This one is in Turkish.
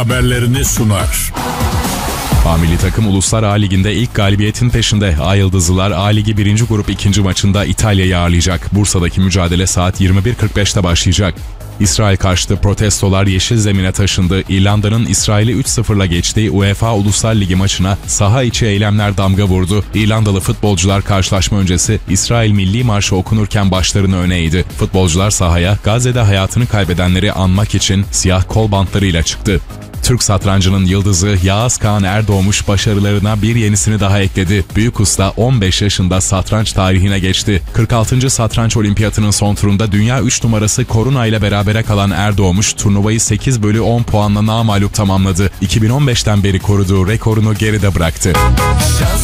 haberlerini sunar. A milli takım Uluslar A Ligi'nde ilk galibiyetin peşinde. A Yıldızlılar A Ligi 1. Grup 2. maçında İtalya'yı ağırlayacak. Bursa'daki mücadele saat 21.45'te başlayacak. İsrail karşıtı protestolar yeşil zemine taşındı. İrlanda'nın İsrail'i 3-0'la geçtiği UEFA Uluslar Ligi maçına saha içi eylemler damga vurdu. İrlandalı futbolcular karşılaşma öncesi İsrail Milli Marşı okunurken başlarını öne eğdi. Futbolcular sahaya Gazze'de hayatını kaybedenleri anmak için siyah kol bantlarıyla çıktı. Türk satrancının yıldızı Yağız Kağan Erdoğmuş başarılarına bir yenisini daha ekledi. Büyük usta 15 yaşında satranç tarihine geçti. 46. Satranç Olimpiyatının son turunda dünya 3 numarası Coruna ile berabere kalan Erdoğmuş turnuvayı 8/10 puanla namağlup tamamladı. 2015'ten beri koruduğu rekorunu geride bıraktı.